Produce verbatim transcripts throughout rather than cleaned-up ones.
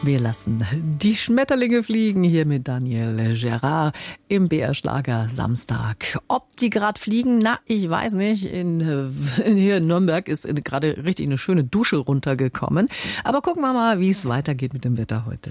Wir lassen die Schmetterlinge fliegen hier mit Daniel Gerard im B R Schlager Samstag. Ob die gerade fliegen? Na, ich weiß nicht. In, in, hier in Nürnberg ist gerade richtig eine schöne Dusche runtergekommen. Aber gucken wir mal, wie es weitergeht mit dem Wetter heute.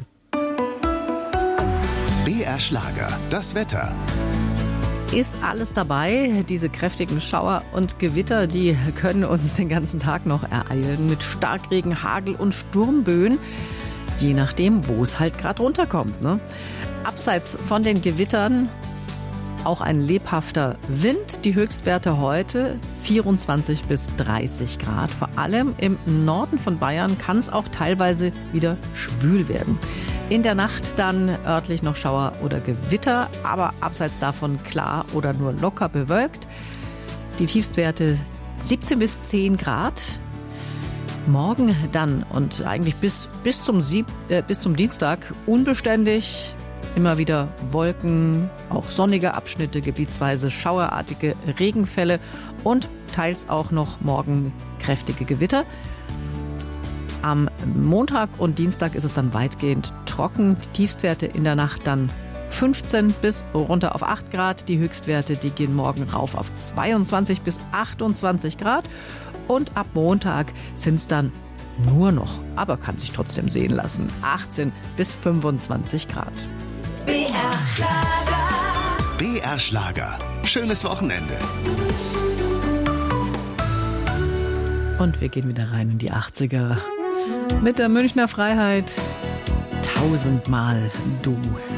B R Schlager, das Wetter. Ist alles dabei. Diese kräftigen Schauer und Gewitter, die können uns den ganzen Tag noch ereilen mit Starkregen, Hagel und Sturmböen. Je nachdem, wo es halt gerade runterkommt. Ne? Abseits von den Gewittern auch ein lebhafter Wind. Die Höchstwerte heute vierundzwanzig bis dreißig Grad. Vor allem im Norden von Bayern kann es auch teilweise wieder schwül werden. In der Nacht dann örtlich noch Schauer oder Gewitter, aber abseits davon klar oder nur locker bewölkt. Die Tiefstwerte siebzehn bis zehn Grad. Morgen dann und eigentlich bis, bis, zum Sieb, äh, bis zum Dienstag unbeständig. Immer wieder Wolken, auch sonnige Abschnitte, gebietsweise schauerartige Regenfälle und teils auch noch morgen kräftige Gewitter. Am Montag und Dienstag ist es dann weitgehend trocken. Die Tiefstwerte in der Nacht dann fünfzehn bis runter auf acht Grad. Die Höchstwerte, die gehen morgen rauf auf zweiundzwanzig bis achtundzwanzig Grad. Und ab Montag sind es dann nur noch, aber kann sich trotzdem sehen lassen, achtzehn bis fünfundzwanzig Grad. B R Schlager. B R Schlager. Schönes Wochenende. Und wir gehen wieder rein in die achtziger mit der Münchner Freiheit. Tausendmal du.